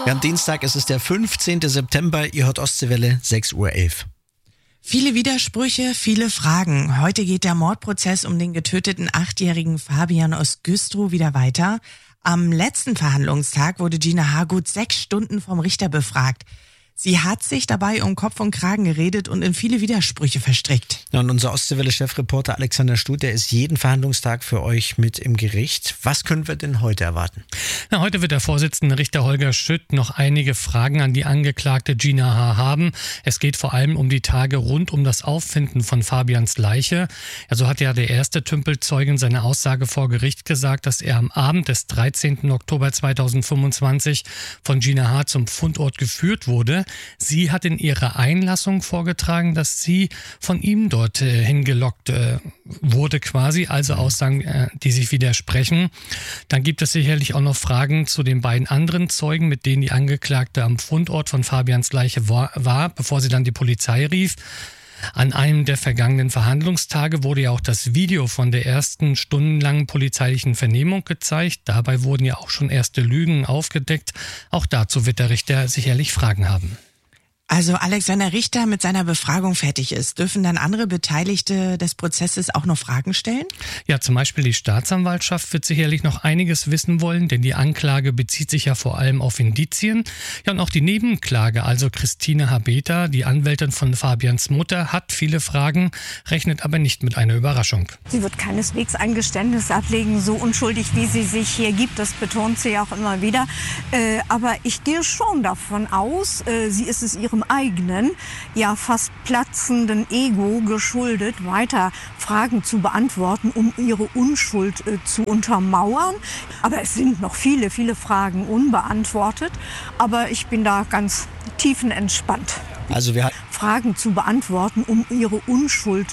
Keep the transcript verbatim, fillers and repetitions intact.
Ja, am Dienstag ist es der fünfzehnten September. Ihr hört Ostseewelle, sechs Uhr elf. Viele Widersprüche, viele Fragen. Heute geht der Mordprozess um den getöteten achtjährigen Fabian aus Güstrow wieder weiter. Am letzten Verhandlungstag wurde Gina H. gut sechs Stunden vom Richter befragt. Sie hat sich dabei um Kopf und Kragen geredet und in viele Widersprüche verstrickt. Ja, und unser Ostseewelle-Chefreporter Alexander Stut, der ist jeden Verhandlungstag für euch mit im Gericht. Was können wir denn heute erwarten? Na, heute wird der Vorsitzende Richter Holger Schütt noch einige Fragen an die Angeklagte Gina H. haben. Es geht vor allem um die Tage rund um das Auffinden von Fabians Leiche. Ja, so hat ja der erste Tümpelzeuge in seiner Aussage vor Gericht gesagt, dass er am Abend des dreizehnten Oktober zweitausendfünfundzwanzig von Gina H. zum Fundort geführt wurde. Sie hat in ihrer Einlassung vorgetragen, dass sie von ihm dort äh, hingelockt äh, wurde quasi, also Aussagen, äh, die sich widersprechen. Dann gibt es sicherlich auch noch Fragen zu den beiden anderen Zeugen, mit denen die Angeklagte am Fundort von Fabians Leiche war, war bevor sie dann die Polizei rief. An einem der vergangenen Verhandlungstage wurde ja auch das Video von der ersten stundenlangen polizeilichen Vernehmung gezeigt. Dabei wurden ja auch schon erste Lügen aufgedeckt. Auch dazu wird der Richter sicherlich Fragen haben. Also Alex, wenn der Richter mit seiner Befragung fertig ist, dürfen dann andere Beteiligte des Prozesses auch noch Fragen stellen? Ja, zum Beispiel die Staatsanwaltschaft wird sicherlich noch einiges wissen wollen, denn die Anklage bezieht sich ja vor allem auf Indizien. Ja, und auch die Nebenklage, also Christine Habeta, die Anwältin von Fabians Mutter, hat viele Fragen, rechnet aber nicht mit einer Überraschung. Sie wird keineswegs ein Geständnis ablegen, so unschuldig wie sie sich hier gibt, das betont sie auch immer wieder. Äh, aber ich gehe schon davon aus, äh, sie ist es ihrem eigenen, ja fast platzenden Ego geschuldet, weiter Fragen zu beantworten, um ihre Unschuld äh, zu untermauern. Aber es sind noch viele, viele Fragen unbeantwortet. Aber ich bin da ganz tiefenentspannt. Also wir Fragen zu beantworten, um ihre Unschuld